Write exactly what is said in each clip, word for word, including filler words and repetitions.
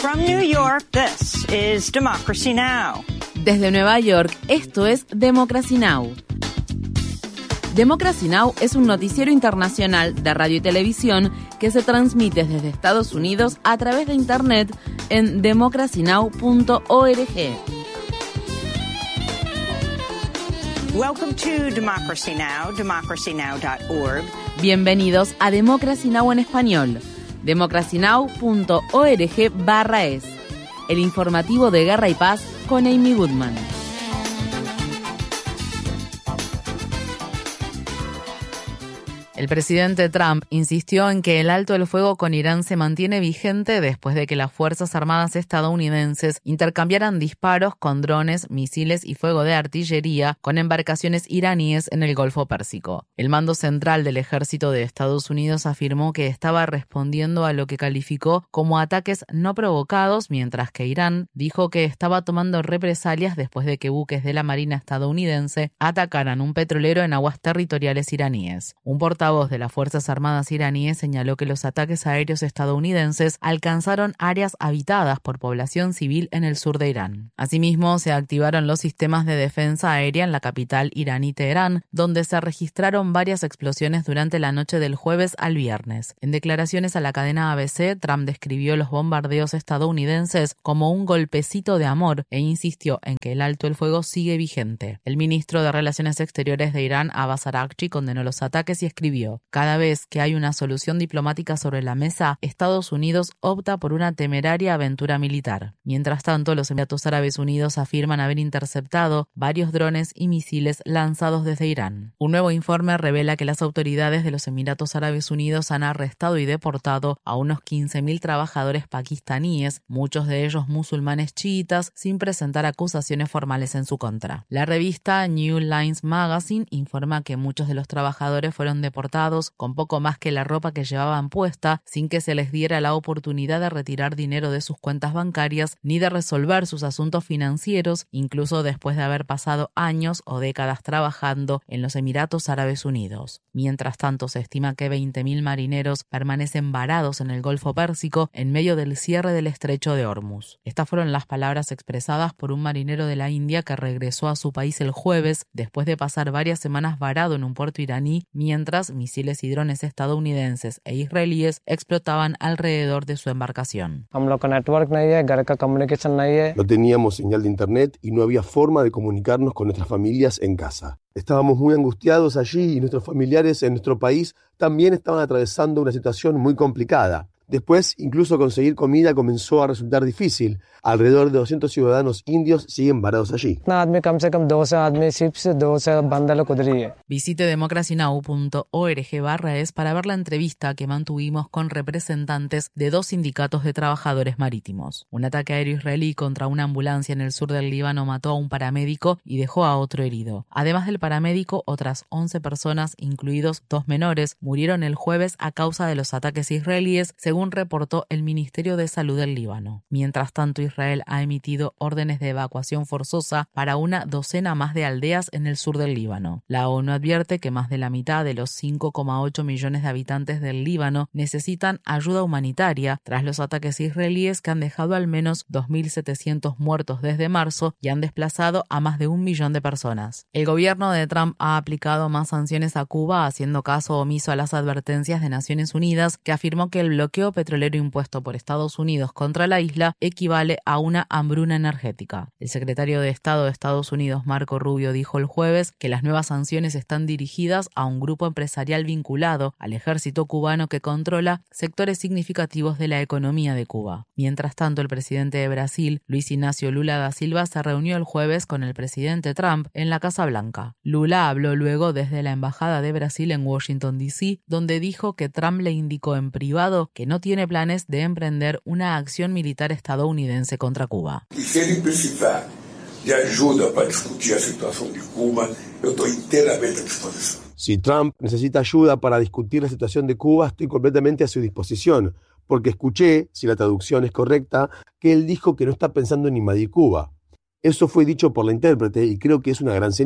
From New York, this is Democracy Now! Desde Nueva York, esto es Democracy Now! Democracy Now! Es un noticiero internacional de radio y televisión que se transmite desde Estados Unidos a través de Internet en democracy now punto org. Welcome to Democracy Now!, democracy now dot org. Bienvenidos a Democracy Now! En español. democracy now punto org barra es. El informativo de Guerra y Paz con Amy Goodman. El presidente Trump insistió en que el alto el fuego con Irán se mantiene vigente después de que las Fuerzas Armadas estadounidenses intercambiaran disparos con drones, misiles y fuego de artillería con embarcaciones iraníes en el Golfo Pérsico. El mando central del ejército de Estados Unidos afirmó que estaba respondiendo a lo que calificó como ataques no provocados, mientras que Irán dijo que estaba tomando represalias después de que buques de la Marina estadounidense atacaran un petrolero en aguas territoriales iraníes. Un portavoz voz de las Fuerzas Armadas iraníes señaló que los ataques aéreos estadounidenses alcanzaron áreas habitadas por población civil en el sur de Irán. Asimismo, se activaron los sistemas de defensa aérea en la capital iraní Teherán, donde se registraron varias explosiones durante la noche del jueves al viernes. En declaraciones a la cadena A B C, Trump describió los bombardeos estadounidenses como un golpecito de amor e insistió en que el alto el fuego sigue vigente. El ministro de Relaciones Exteriores de Irán, Abbas Araghchi, condenó los ataques y escribió: cada vez que hay una solución diplomática sobre la mesa, Estados Unidos opta por una temeraria aventura militar. Mientras tanto, los Emiratos Árabes Unidos afirman haber interceptado varios drones y misiles lanzados desde Irán. Un nuevo informe revela que las autoridades de los Emiratos Árabes Unidos han arrestado y deportado a unos quince mil trabajadores pakistaníes, muchos de ellos musulmanes chiitas, sin presentar acusaciones formales en su contra. La revista New Lines Magazine informa que muchos de los trabajadores fueron deportados con poco más que la ropa que llevaban puesta, sin que se les diera la oportunidad de retirar dinero de sus cuentas bancarias ni de resolver sus asuntos financieros, incluso después de haber pasado años o décadas trabajando en los Emiratos Árabes Unidos. Mientras tanto, se estima que veinte mil marineros permanecen varados en el Golfo Pérsico en medio del cierre del estrecho de Hormuz. Estas fueron las palabras expresadas por un marinero de la India que regresó a su país el jueves después de pasar varias semanas varado en un puerto iraní mientras misiles y drones estadounidenses e israelíes explotaban alrededor de su embarcación. No teníamos señal de internet y no había forma de comunicarnos con nuestras familias en casa. Estábamos muy angustiados allí y nuestros familiares en nuestro país también estaban atravesando una situación muy complicada. Después, incluso conseguir comida comenzó a resultar difícil. Alrededor de doscientos ciudadanos indios siguen varados allí. Visite democracy now punto org barra es para ver la entrevista que mantuvimos con representantes de dos sindicatos de trabajadores marítimos. Un ataque aéreo israelí contra una ambulancia en el sur del Líbano mató a un paramédico y dejó a otro herido. Además del paramédico, otras once personas, incluidos dos menores, murieron el jueves a causa de los ataques israelíes, según según reportó el Ministerio de Salud del Líbano. Mientras tanto, Israel ha emitido órdenes de evacuación forzosa para una docena más de aldeas en el sur del Líbano. La ONU advierte que más de la mitad de los cinco coma ocho millones de habitantes del Líbano necesitan ayuda humanitaria tras los ataques israelíes que han dejado al menos dos mil setecientos muertos desde marzo y han desplazado a más de un millón de personas. El gobierno de Trump ha aplicado más sanciones a Cuba, haciendo caso omiso a las advertencias de Naciones Unidas, que afirmó que el bloqueo petrolero impuesto por Estados Unidos contra la isla equivale a una hambruna energética. El secretario de Estado de Estados Unidos, Marco Rubio, dijo el jueves que las nuevas sanciones están dirigidas a un grupo empresarial vinculado al ejército cubano que controla sectores significativos de la economía de Cuba. Mientras tanto, el presidente de Brasil, Luis Ignacio Lula da Silva, se reunió el jueves con el presidente Trump en la Casa Blanca. Lula habló luego desde la Embajada de Brasil en Washington, D C, donde dijo que Trump le indicó en privado que no tiene planes de emprender una acción militar estadounidense contra Cuba. Y si ele precisar de ayuda para discutir la situación de Cuba, yo estoy enteramente a disposición. Si Trump necesita ayuda para discutir la situación de Cuba, estoy completamente a su disposición, porque escuché, si la traducción es correcta, que él dijo que no está pensando en invadir Cuba. Eso fue dicho por la intérprete y creo que es una gran señal.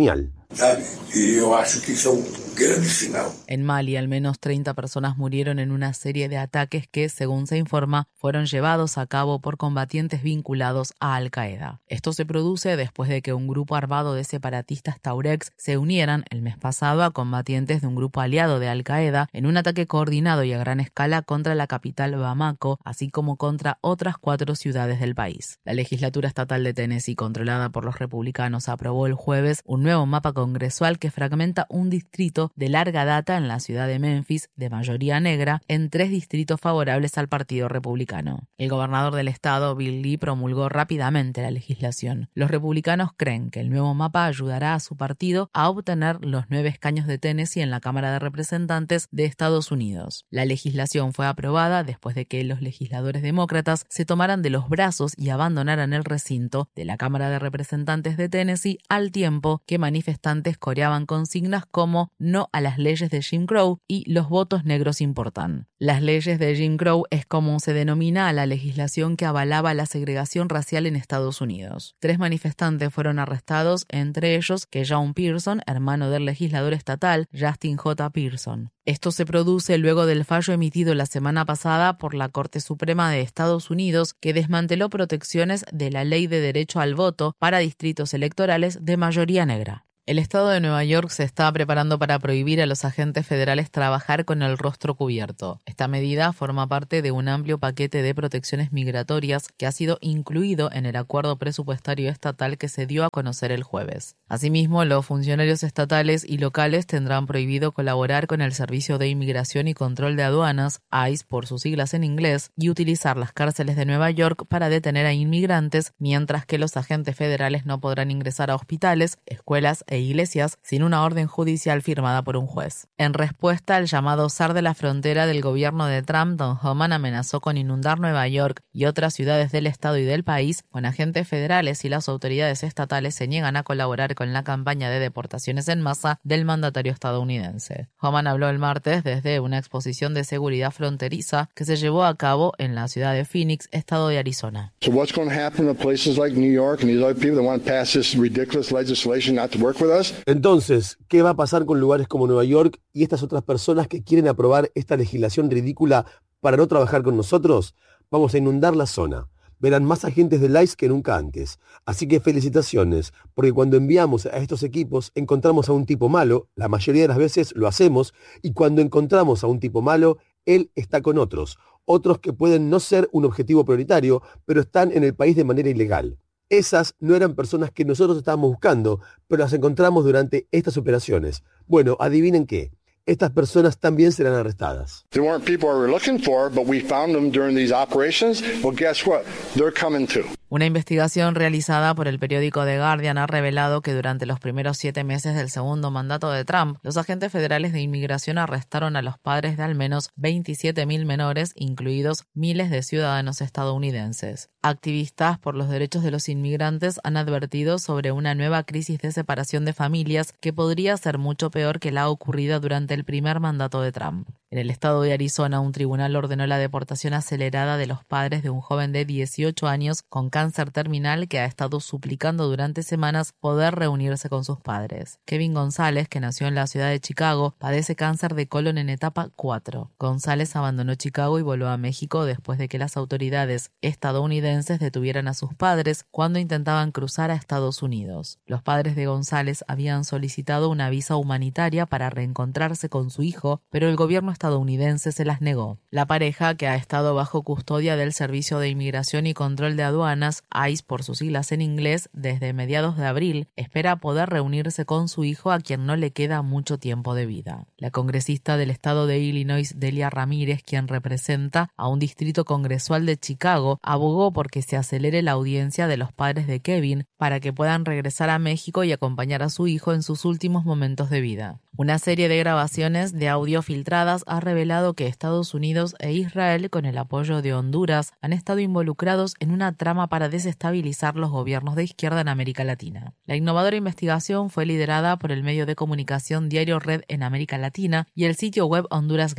Sabe? E eu acho que isso é um grande sinal. En Mali, al menos treinta personas murieron en una serie de ataques que, según se informa, fueron llevados a cabo por combatientes vinculados a Al-Qaeda. Esto se produce después de que un grupo armado de separatistas Tuaregs se unieran el mes pasado a combatientes de un grupo aliado de Al-Qaeda en un ataque coordinado y a gran escala contra la capital Bamako, así como contra otras cuatro ciudades del país. La legislatura estatal de Tennessee, controlada por los republicanos, aprobó el jueves un nuevo mapa congresual que fragmenta un distrito de larga data en la ciudad de Memphis, de mayoría negra, en tres distritos favorables al Partido Republicano. El gobernador del estado, Bill Lee, promulgó rápidamente la legislación. Los republicanos creen que el nuevo mapa ayudará a su partido a obtener los nueve escaños de Tennessee en la Cámara de Representantes de Estados Unidos. La legislación fue aprobada después de que los legisladores demócratas se tomaran de los brazos y abandonaran el recinto de la Cámara de Representantes de Tennessee al tiempo que manifestantes coreaban consignas como "no a las leyes de Jim Crow" y "los votos negros importan". Las leyes de Jim Crow es como se denomina a la legislación que avalaba la segregación racial en Estados Unidos. Tres manifestantes fueron arrestados, entre ellos Kejon Pearson, hermano del legislador estatal Justin J. Pearson. Esto se produce luego del fallo emitido la semana pasada por la Corte Suprema de Estados Unidos, que desmanteló protecciones de la Ley de Derecho al Voto para distritos electorales de mayoría negra. El estado de Nueva York se está preparando para prohibir a los agentes federales trabajar con el rostro cubierto. Esta medida forma parte de un amplio paquete de protecciones migratorias que ha sido incluido en el acuerdo presupuestario estatal que se dio a conocer el jueves. Asimismo, los funcionarios estatales y locales tendrán prohibido colaborar con el Servicio de Inmigración y Control de Aduanas, ICE por sus siglas en inglés, y utilizar las cárceles de Nueva York para detener a inmigrantes, mientras que los agentes federales no podrán ingresar a hospitales, escuelas e iglesias sin una orden judicial firmada por un juez. En respuesta al llamado zar de la frontera del gobierno de Trump, Don Homan amenazó con inundar Nueva York y otras ciudades del estado y del país con agentes federales si las autoridades estatales se niegan a colaborar con la campaña de deportaciones en masa del mandatario estadounidense. Homan habló el martes desde una exposición de seguridad fronteriza que se llevó a cabo en la ciudad de Phoenix, estado de Arizona. So what's going to happen to places like New York and these other people that want to pass this ridiculous legislation not to work with us? Entonces, ¿qué va a pasar con lugares como Nueva York y estas otras personas que quieren aprobar esta legislación ridícula para no trabajar con nosotros? Vamos a inundar la zona. Verán más agentes del ICE que nunca antes. Así que felicitaciones, porque cuando enviamos a estos equipos encontramos a un tipo malo, la mayoría de las veces lo hacemos, y cuando encontramos a un tipo malo, él está con otros, otros que pueden no ser un objetivo prioritario, pero están en el país de manera ilegal. Esas no eran personas que nosotros estábamos buscando, pero las encontramos durante estas operaciones. Bueno, adivinen qué. Estas personas también serán arrestadas. There weren't people we were looking for, but we found them during these operations. Well, guess what? They're coming too. Una investigación realizada por el periódico The Guardian ha revelado que durante los primeros siete meses del segundo mandato de Trump, los agentes federales de inmigración arrestaron a los padres de al menos veintisiete mil menores, incluidos miles de ciudadanos estadounidenses. Activistas por los derechos de los inmigrantes han advertido sobre una nueva crisis de separación de familias que podría ser mucho peor que la ocurrida durante el primer mandato de Trump. En el estado de Arizona, un tribunal ordenó la deportación acelerada de los padres de un joven de dieciocho años con cáncer terminal que ha estado suplicando durante semanas poder reunirse con sus padres. Kevin González, que nació en la ciudad de Chicago, padece cáncer de colon en etapa cuatro. González abandonó Chicago y voló a México después de que las autoridades estadounidenses detuvieran a sus padres cuando intentaban cruzar a Estados Unidos. Los padres de González habían solicitado una visa humanitaria para reencontrarse con su hijo, pero el gobierno estadounidense se las negó. La pareja, que ha estado bajo custodia del Servicio de Inmigración y Control de Aduanas, ICE por sus siglas en inglés, desde mediados de abril, espera poder reunirse con su hijo, a quien no le queda mucho tiempo de vida. La congresista del estado de Illinois, Delia Ramírez, quien representa a un distrito congresual de Chicago, abogó por que se acelere la audiencia de los padres de Kevin para que puedan regresar a México y acompañar a su hijo en sus últimos momentos de vida. Una serie de grabaciones de audio filtradas ha revelado que Estados Unidos e Israel, con el apoyo de Honduras, han estado involucrados en una trama para desestabilizar los gobiernos de izquierda en América Latina. La innovadora investigación fue liderada por el medio de comunicación Diario Red en América Latina y el sitio web Honduras Gate.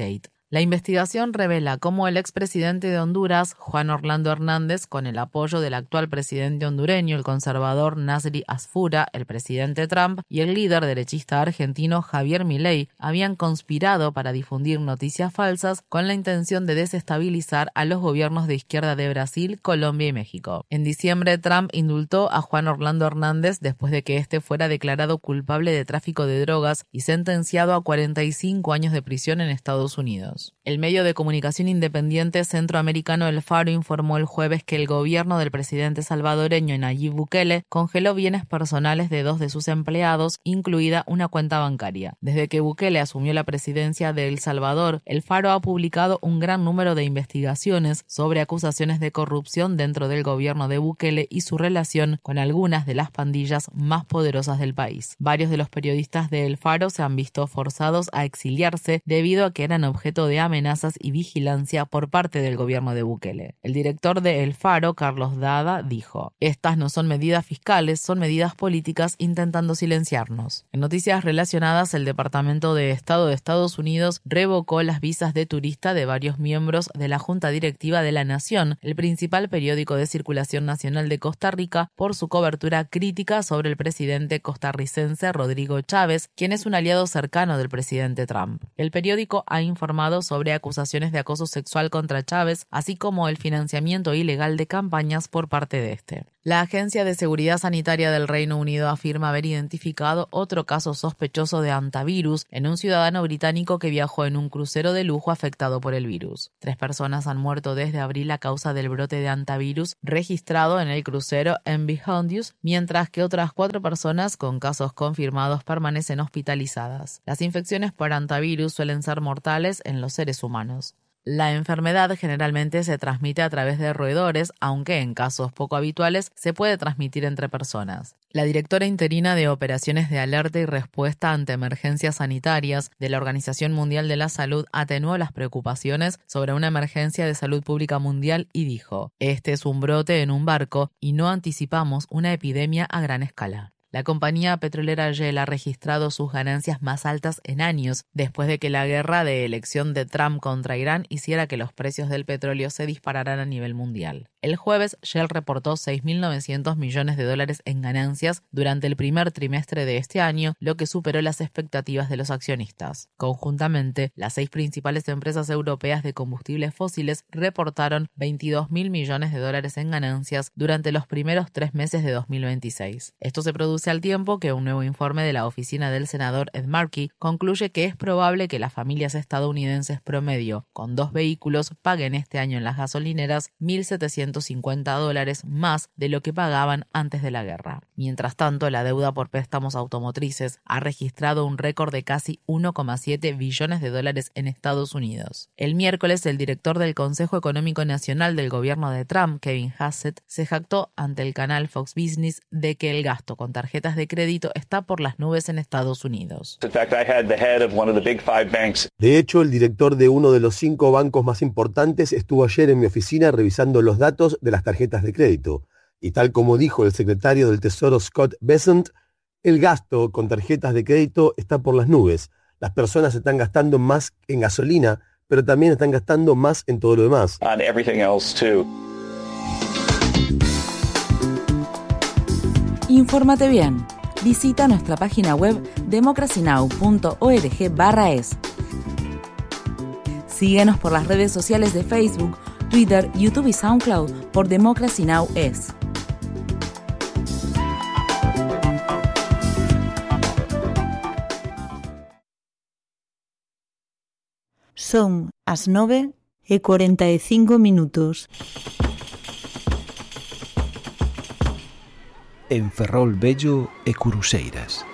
La investigación revela cómo el expresidente de Honduras, Juan Orlando Hernández, con el apoyo del actual presidente hondureño, el conservador Nasri Asfura, el presidente Trump y el líder derechista argentino Javier Milei, habían conspirado para difundir noticias falsas con la intención de desestabilizar a los gobiernos de izquierda de Brasil, Colombia y México. En diciembre, Trump indultó a Juan Orlando Hernández después de que este fuera declarado culpable de tráfico de drogas y sentenciado a cuarenta y cinco años de prisión en Estados Unidos. El medio de comunicación independiente centroamericano El Faro informó el jueves que el gobierno del presidente salvadoreño Nayib Bukele congeló bienes personales de dos de sus empleados, incluida una cuenta bancaria. Desde que Bukele asumió la presidencia de El Salvador, El Faro ha publicado un gran número de investigaciones sobre acusaciones de corrupción dentro del gobierno de Bukele y su relación con algunas de las pandillas más poderosas del país. Varios de los periodistas de El Faro se han visto forzados a exiliarse debido a que eran objeto de de amenazas y vigilancia por parte del gobierno de Bukele. El director de El Faro, Carlos Dada, dijo: "Estas no son medidas fiscales, son medidas políticas intentando silenciarnos". En noticias relacionadas, el Departamento de Estado de Estados Unidos revocó las visas de turista de varios miembros de la Junta Directiva de La Nación, el principal periódico de circulación nacional de Costa Rica, por su cobertura crítica sobre el presidente costarricense Rodrigo Chávez, quien es un aliado cercano del presidente Trump. El periódico ha informado sobre acusaciones de acoso sexual contra Chávez, así como el financiamiento ilegal de campañas por parte de este. La Agencia de Seguridad Sanitaria del Reino Unido afirma haber identificado otro caso sospechoso de hantavirus en un ciudadano británico que viajó en un crucero de lujo afectado por el virus. Tres personas han muerto desde abril a causa del brote de hantavirus registrado en el crucero M V Hondius, mientras que otras cuatro personas con casos confirmados permanecen hospitalizadas. Las infecciones por hantavirus suelen ser mortales en los seres humanos. La enfermedad generalmente se transmite a través de roedores, aunque en casos poco habituales se puede transmitir entre personas. La directora interina de Operaciones de Alerta y Respuesta ante Emergencias Sanitarias de la Organización Mundial de la Salud atenuó las preocupaciones sobre una emergencia de salud pública mundial y dijo: "Este es un brote en un barco y no anticipamos una epidemia a gran escala". La compañía petrolera Shell ha registrado sus ganancias más altas en años después de que la guerra de elección de Trump contra Irán hiciera que los precios del petróleo se dispararan a nivel mundial. El jueves, Shell reportó seis mil novecientos millones de dólares en ganancias durante el primer trimestre de este año, lo que superó las expectativas de los accionistas. Conjuntamente, las seis principales empresas europeas de combustibles fósiles reportaron veintidós mil millones de dólares en ganancias durante los primeros tres meses de dos mil veintiséis. Esto se produce al tiempo que un nuevo informe de la oficina del senador Ed Markey concluye que es probable que las familias estadounidenses promedio con dos vehículos paguen este año en las gasolineras mil setecientos cincuenta dólares más de lo que pagaban antes de la guerra. Mientras tanto, la deuda por préstamos automotrices ha registrado un récord de casi uno coma siete billones de dólares en Estados Unidos. El miércoles, el director del Consejo Económico Nacional del gobierno de Trump, Kevin Hassett, se jactó ante el canal Fox Business de que el gasto con tarjetas de crédito está por las nubes en Estados Unidos. De hecho, el director de uno de los cinco bancos más importantes estuvo ayer en mi oficina revisando los datos de las tarjetas de crédito. Y tal como dijo el secretario del Tesoro Scott Bessent, el gasto con tarjetas de crédito está por las nubes. Las personas están gastando más en gasolina, pero también están gastando más en todo lo demás. Infórmate bien. Visita nuestra página web democracy now punto org barra es. Síguenos por las redes sociales de Facebook, Twitter, YouTube y SoundCloud por Democracy Now! Es. Son as nove e cuarenta y cinco minutos. En Ferrol Vello e Curuseiras.